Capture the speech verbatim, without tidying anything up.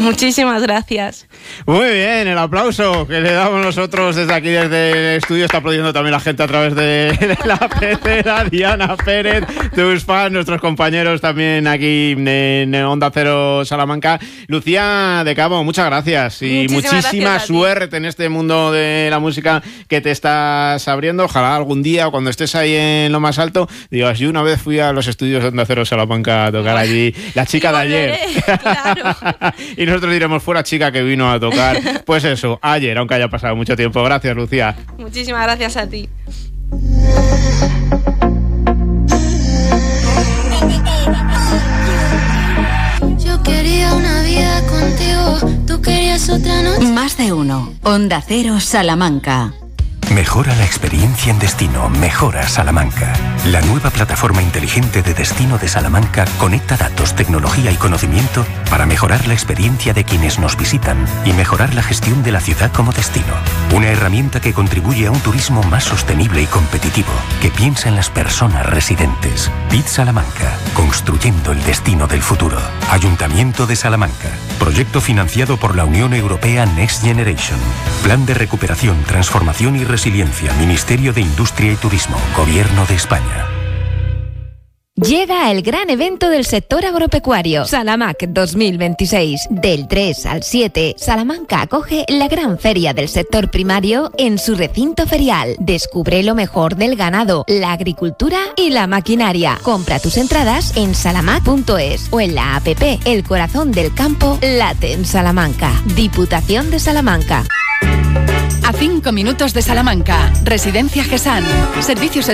Muchísimas gracias. Muy bien, el aplauso que le damos nosotros desde aquí, desde el estudio. Está aplaudiendo también la gente a través de, de la pecera. Diana Pérez, tus fans, nuestros compañeros también aquí en Onda Cero Salamanca. Lucía de Cabo, muchas gracias y Muchísimas muchísima gracias suerte en este mundo de la música que te estás abriendo. Ojalá algún día, cuando estés ahí en lo más alto, digas, yo una vez fui a los estudios de Onda Cero Salamanca a tocar allí, la chica de ayer. Claro. Y nosotros diremos, fuera chica que vino a tocar, pues eso, ayer, aunque haya pasado mucho tiempo. Gracias, Lucía. Muchísimas gracias a ti. Yo quería una vida contigo, tú querías otra noche. Más de uno. Onda Cero Salamanca. Mejora la experiencia en destino, mejora Salamanca. La nueva plataforma inteligente de destino de Salamanca conecta datos, tecnología y conocimiento para mejorar la experiencia de quienes nos visitan y mejorar la gestión de la ciudad como destino. Una herramienta que contribuye a un turismo más sostenible y competitivo, que piensa en las personas residentes. P I D Salamanca, construyendo el destino del futuro. Ayuntamiento de Salamanca. Proyecto financiado por la Unión Europea Next Generation. Plan de recuperación, transformación y resiliencia. Ministerio de Industria y Turismo. Gobierno de España. Llega el gran evento del sector agropecuario, Salamac dos mil veintiséis. Del tres al siete, Salamanca acoge la gran feria del sector primario en su recinto ferial. Descubre lo mejor del ganado, la agricultura y la maquinaria. Compra tus entradas en salamac punto es o en la app El Corazón del Campo late en Salamanca. Diputación de Salamanca. A cinco minutos de Salamanca, Residencia Gesán. Servicios